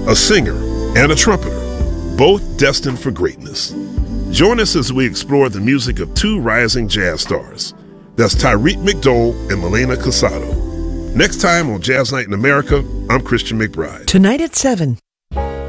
a singer, and a trumpeter, both destined for greatness. Join us as we explore the music of two rising jazz stars. That's Tyreek McDowell and Milena Casado. Next time on Jazz Night in America, I'm Christian McBride. Tonight at 7.